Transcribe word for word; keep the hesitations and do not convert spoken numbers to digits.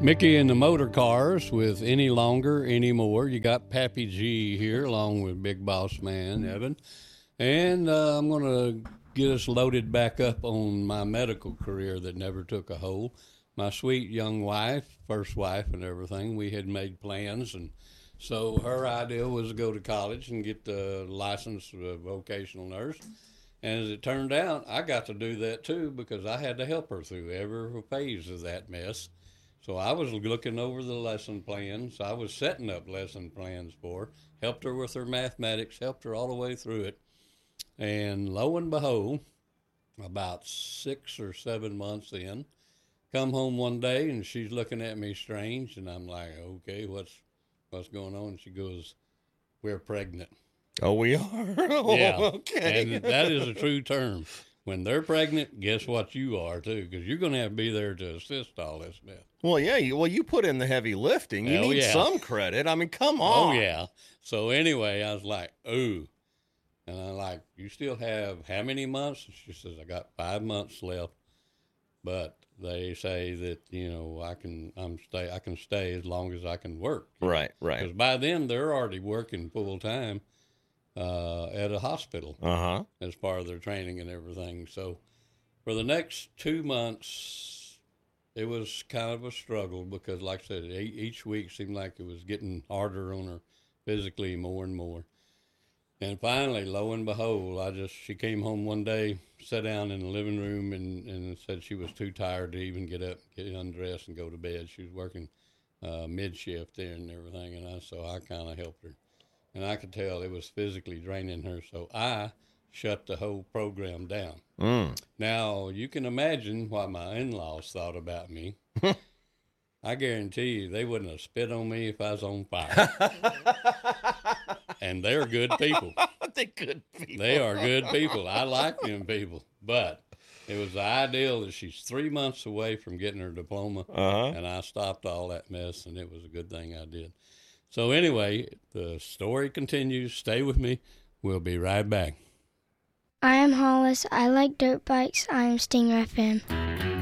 Mickey and the Motor Cars with Any Longer, Anymore. You got Pappy G here along with Big Boss Man, Evan. And uh, I'm going to get us loaded back up on my medical career that never took a hold. My sweet young wife, first wife and everything, we had made plans. And so her idea was to go to college and get the license of a vocational nurse. And as it turned out, I got to do that too because I had to help her through every phase of that mess. So I was looking over the lesson plans. I was setting up lesson plans for her, helped her with her mathematics, helped her all the way through it. And lo and behold, about six or seven months in, come home one day and she's looking at me strange. And I'm like, okay, what's what's going on? She goes, we're pregnant. Oh, we are? Oh, yeah. Okay. And that is a true term. When they're pregnant, guess what you are, too, because you're going to have to be there to assist all this mess. Well, yeah, you, well, you put in the heavy lifting. You Hell need yeah. some credit. I mean, come Oh, on. yeah. So anyway, I was like, ooh. And I'm like, you still have how many months? And she says, I got five months left. But they say that, you know, I can I'm stay I can stay as long as I can work. Right, right. Because by then, they're already working full time. Uh, at a hospital Uh-huh. as part of their training and everything. So for the next two months, it was kind of a struggle because, like I said, e- each week seemed like it was getting harder on her physically more and more. And finally, lo and behold, I just, she came home one day, sat down in the living room and, and said she was too tired to even get up, get undressed and go to bed. She was working uh, mid-shift there and everything, and I, so I kind of helped her. And I could tell it was physically draining her, so I shut the whole program down. Mm. Now, you can imagine what my in-laws thought about me. I guarantee you they wouldn't have spit on me if I was on fire. And they're good people. They're good people. They are good people. I like them people. But it was the ideal that she's three months away from getting her diploma, Uh-huh. and I stopped all that mess, and it was a good thing I did. So anyway, the story continues. Stay with me. We'll be right back. I am Hollis. I like dirt bikes. I am Stinger F M.